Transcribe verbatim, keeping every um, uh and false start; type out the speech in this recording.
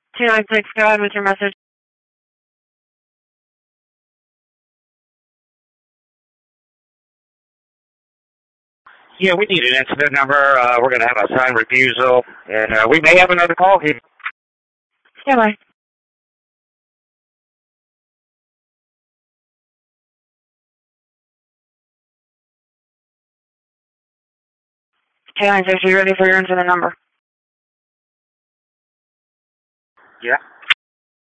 two nine six, go ahead with your message. Yeah, we need an incident number. Uh, we're going to have a signed refusal, and uh, we may have another call here. Yeah, bye. two nine six, are you ready for your incident number?